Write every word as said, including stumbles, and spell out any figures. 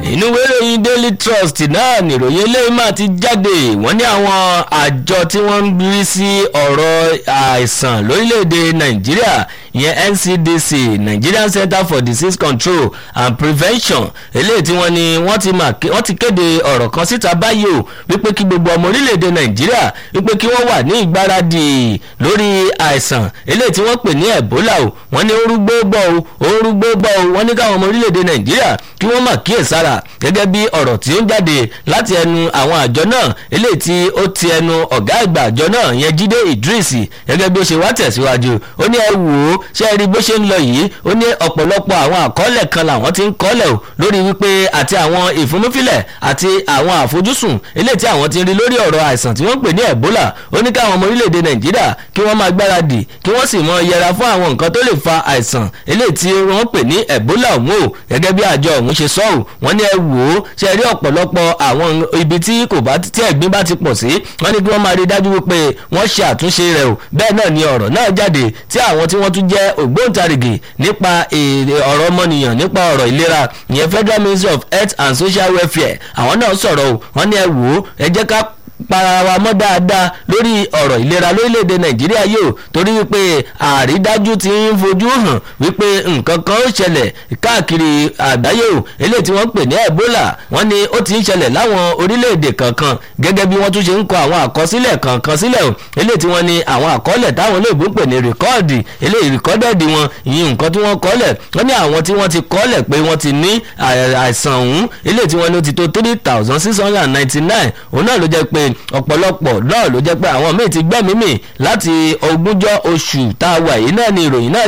inú ìròyìn Daily Trust náà nìròyìn eléyìí máa ti jáde wọ́n ní àwọn àjọ tí wọ́n ń rí sí ọ̀rọ̀ àìsàn lórílẹ̀‐èdè Nàìjíríà ìyẹn N C D C Nigerian Center for Disease Control and Prevention eléyìí tí wọ́n ní wọ́n ti máa wọ́n ti kéde ọ̀rọ̀ kan síta báyìí o wípé kí gbogbo ọmọ orílẹ̀‐èdè Nàìjíríà wípé kí wọ́n wà ní ìgbáradì lórí àìsàn eléyìí tí wọ́n pè ní Ebola o wọ́n ní orúgbó bọ̀ o orúgbó bọ̀ o wọ́n ní káwọn ọmọ orílẹ̀‐èdè Nàìjíríà kí wọ́n máa kíyèsára gẹ́gẹ́ bí ọ̀rọ̀ tí ó ń jáde láti ẹnu àwọn àjọ náà eléyìí tí ó ti ẹnu ọ̀gá àgbà àjọ náà yẹn Jídé Idris gẹ́gẹ́ bí ó ṣe wá tẹ̀síwájú ó ní ẹ wò ó ṣe é rí bó ṣe ń lọ yìí ó ní ọ̀pọ̀lọpọ̀ àwọn àkọọ́lẹ̀ kan làwọn ti ń kọ́lẹ̀ o lórí wípé àti àwọn ìfúnnúfilẹ̀ àti àwọn àfojúsùn eléyìí tí àwọn ti rí lórí ọ̀rọ̀ àìsàn tí wọ́n pè ní Ebola ó ní káwọn ọmọ orílẹ̀-èdè Nàìjíríà kí wọ́n máa gbáradì kí wọ́n sì mọ yẹra fún àwọn nǹkan tó lè fa àìsàn eléyìí tí wọ́n pè ní Ebola òun o gẹ́gẹ́ bí àjọ òun ṣe sọ ọ́ wọ́n ní ẹ wò ó ṣe rí ọ̀pọ̀lọpọ̀ àwọn ibi tí kò bá tí ẹ̀gbin bá ti pọ̀ sí wọ́n ní kí wọ́n máa rí dájú wípé wọ́n ṣe àtúnṣe rẹ̀ o bẹ́ẹ̀ náà ni ọ̀rọ̀ náà jáde tí àwọn tí wọ́n tún jẹ́ ògbóǹtarìgì nípa ọ̀rọ̀ ọmọnìyàn nípa ọ̀rọ̀ ìlera ìyẹn Federal Ministry of Health and Social Welfare àwọn náà sọ̀rọ̀ o wọ́n ní ẹ wò ó ẹ jẹ́ ká para wa mọ́ dáadáa lórí ọ̀rọ̀ ìlera lórílẹ̀‐èdè Nàìjíríà yóò torí wípé àrídájú ti ń fojú hàn wípé nǹkan kan ó ṣẹlẹ̀ káàkiri àgbáyé o eléyìí tí wọ́n pè ní Ebola wọ́n ní ó ti ń ṣẹlẹ̀ láwọn orílẹ̀‐èdè kankan gẹ́gẹ́ bí wọ́n tún ṣe ń kọ àwọn àkọsílẹ̀ kankan sílẹ̀ o eléyìí tí wọ́n ní àwọn àkọọ́lẹ̀ táwọn olóògbé pè ní rìkọ́ọ̀dì eléyìí rìkọ́dẹ̀dì wọn ìyẹn nǹkan tí wọ́n kọ́lẹ̀ wọ́n ní àwọn tí wọ́n ti kọ́lẹ̀ pé wọ́n ti ní àìsàn ọ̀hún eléyìí tí wọ́n ní ó ti tó three thousand six hundred and ninety nine òun náà ló jẹ́ pé ọ̀pọ̀lọpọ̀ náà ló jẹ́ pé àwọn míì ti gbẹ́mìí mì láti ogúnjọ́ oṣù tá a wà yìí náà ni ìròyìn náà